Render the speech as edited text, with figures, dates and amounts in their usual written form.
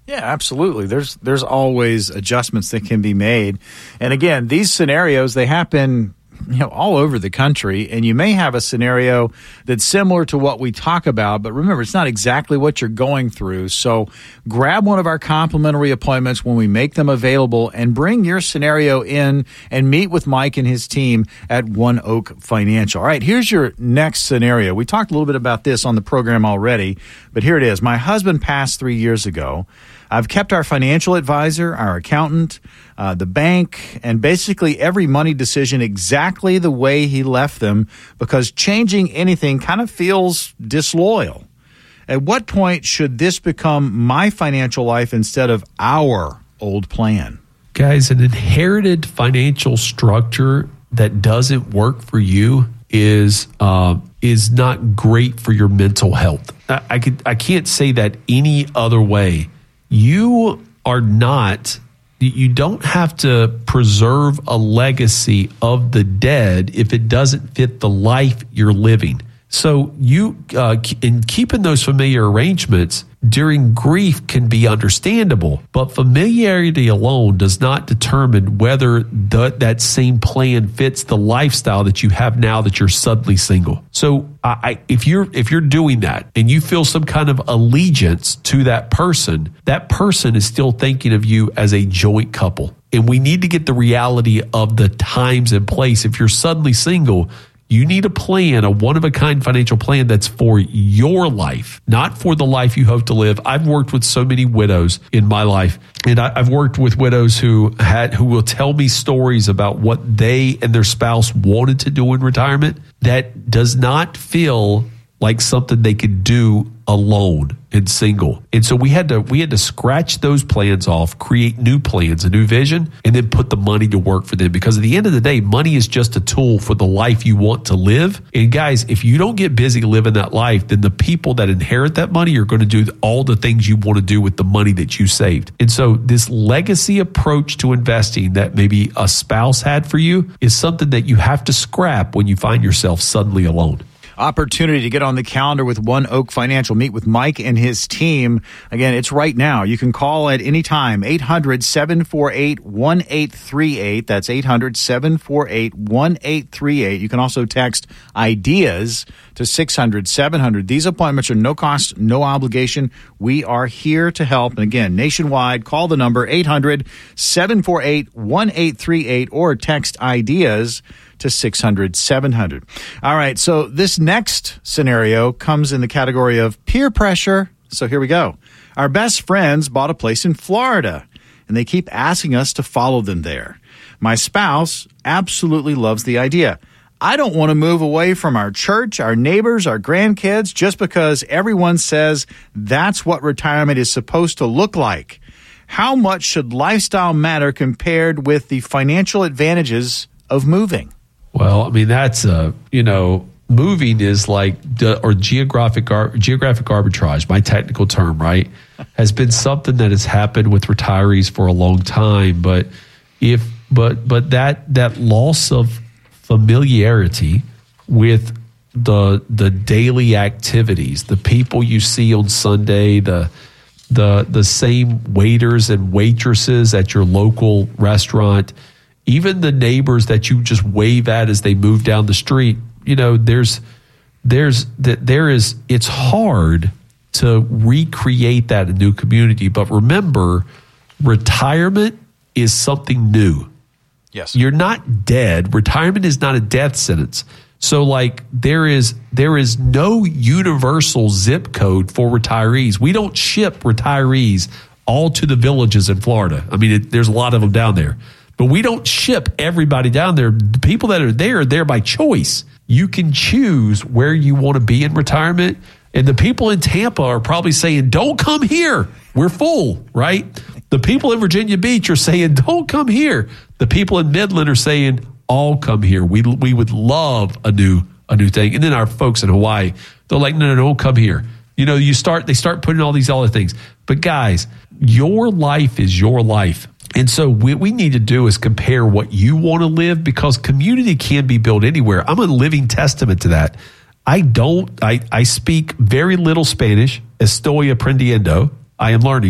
Yeah, absolutely. There's always adjustments that can be made. And again, these scenarios, they happen all over the country, and you may have a scenario that's similar to what we talk about, but remember, it's not exactly what you're going through. So grab one of our complimentary appointments when we make them available and bring your scenario in and meet with Mike and his team at One Oak Financial. All right, here's your next scenario. We talked a little bit about this on the program already, but here it is. My husband passed 3 years ago. I've kept our financial advisor, our accountant, the bank, and basically every money decision exactly the way he left them because changing anything kind of feels disloyal. At what point should this become my financial life instead of our old plan? Guys, an inherited financial structure that doesn't work for you is not great for your mental health. I can't say that any other way. You don't have to preserve a legacy of the dead if it doesn't fit the life you're living. So you, in keeping those familiar arrangements during grief can be understandable, but familiarity alone does not determine whether that same plan fits the lifestyle that you have now that you're suddenly single. So if you're doing that and you feel some kind of allegiance to that person is still thinking of you as a joint couple. And we need to get the reality of the times and place. If you're suddenly single, you need a plan, a one-of-a-kind financial plan that's for your life, not for the life you hope to live. I've worked with so many widows in my life, and I've worked with widows who will tell me stories about what they and their spouse wanted to do in retirement that does not feel like something they could do alone and single. And so we had to scratch those plans off, create new plans, a new vision, and then put the money to work for them. Because at the end of the day, money is just a tool for the life you want to live. And guys, if you don't get busy living that life, then the people that inherit that money are going to do all the things you want to do with the money that you saved. And so this legacy approach to investing that maybe a spouse had for you is something that you have to scrap when you find yourself suddenly alone. Opportunity to get on the calendar with One Oak Financial. Meet with Mike and his team. Again, it's right now. You can call at any time, 800-748-1838. That's 800-748-1838. You can also text IDEAS to 600-700. These appointments are no cost, no obligation. We are here to help. And again, nationwide, call the number 800-748-1838 or text IDEAS to 600-700. All right, so this next scenario comes in the category of peer pressure. So here we go. Our best friends bought a place in Florida, and they keep asking us to follow them there. My spouse absolutely loves the idea. I don't want to move away from our church, our neighbors, our grandkids, just because everyone says that's what retirement is supposed to look like. How much should lifestyle matter compared with the financial advantages of moving? Well, I mean, that's, moving is like, or geographic arbitrage, my technical term, right, has been something that has happened with retirees for a long time. But that loss of familiarity with the daily activities, the people you see on Sunday, the same waiters and waitresses at your local restaurant, even the neighbors that you just wave at as they move down the street, it's hard to recreate that in a new community. But remember, retirement is something new. Yes. You're not dead. Retirement is not a death sentence. So there is no universal zip code for retirees. We don't ship retirees all to the villages in Florida. I mean, there's a lot of them down there. But we don't ship everybody down there. The people that are there by choice. You can choose where you want to be in retirement. And the people in Tampa are probably saying, don't come here. We're full, right? The people in Virginia Beach are saying, don't come here. The people in Midland are saying, all come here. We would love a new thing. And then our folks in Hawaii, they're like, no, don't come here. They start putting all these other things. But guys, your life is your life. And so what we need to do is compare what you want to live, because community can be built anywhere. I'm a living testament to that. I speak very little Spanish. Estoy aprendiendo. I am learning.